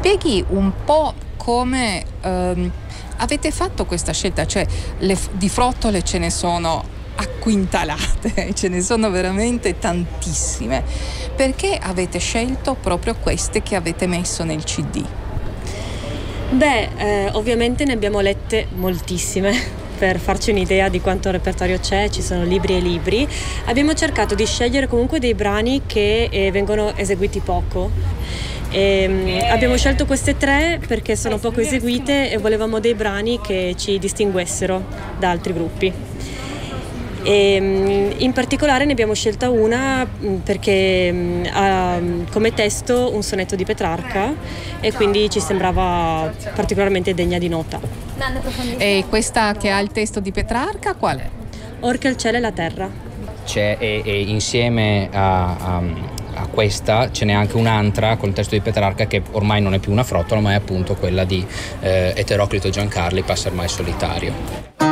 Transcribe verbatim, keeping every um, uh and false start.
spieghi un po' come ehm, avete fatto questa scelta? Cioè, le, di frottole ce ne sono a quintalate, ce ne sono veramente tantissime. Perché avete scelto proprio queste che avete messo nel C D? Beh, eh, ovviamente ne abbiamo lette moltissime. Per farci un'idea di quanto repertorio c'è, ci sono libri e libri. Abbiamo cercato di scegliere comunque dei brani che eh, vengono eseguiti poco. E, um, abbiamo scelto queste tre perché sono poco eseguite e volevamo dei brani che ci distinguessero da altri gruppi. E, um, in particolare ne abbiamo scelta una um, perché um, ha um, come testo un sonetto di Petrarca e quindi ci sembrava particolarmente degna di nota. E questa che ha il testo di Petrarca qual è? Or che il cielo e la terra. C'è e, e insieme a, a, a questa ce n'è anche un'altra col testo di Petrarca che ormai non è più una frottola ma è appunto quella di eh, Eteroclito Giancarli, Passer mai solitario.